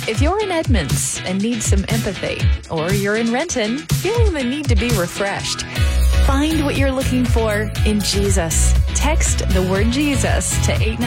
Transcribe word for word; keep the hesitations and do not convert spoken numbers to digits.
If you're in Edmonds and need some empathy, or you're in Renton feeling the need to be refreshed, find what you're looking for in Jesus. Text the word Jesus to eight nine